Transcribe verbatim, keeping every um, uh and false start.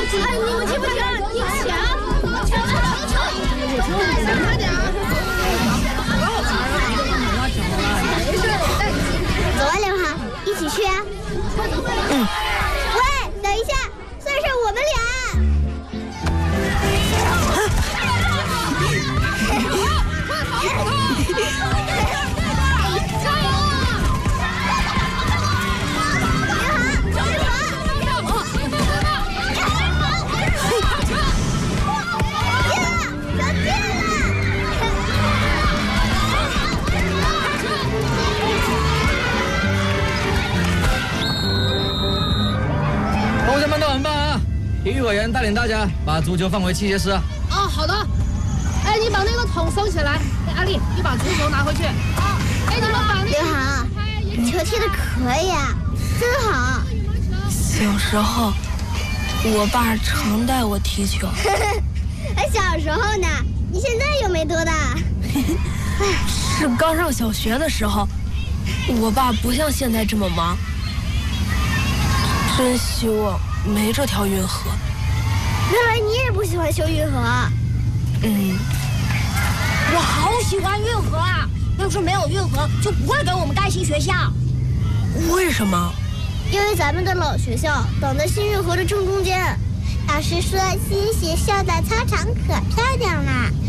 哎，你们听不听？一起啊！抢抢抢抢！快点啊！没事，我带你去。 走啊，刘航，一起去啊！嗯。喂，等一下，算上我们俩。 同学们都很棒啊！体育委员带领大家把足球放回器械室。 啊，好的。哎，你把那个桶收起来。哎，阿丽，你把足球拿回去。啊，哎，你们把那个…… 刘航，球踢得可以啊，真好。 小时候，我爸常带我踢球。 小时候呢？你现在又没多大。 是刚上小学的时候，我爸不像现在这么忙。真希望没这条运河。 原来你也不喜欢修运河。 嗯， 我好喜欢运河啊！要是没有运河，就不会给我们盖新学校。 为什么？ 因为咱们的老学校挡在新运河的正中间。老师说新学校的操场可漂亮了，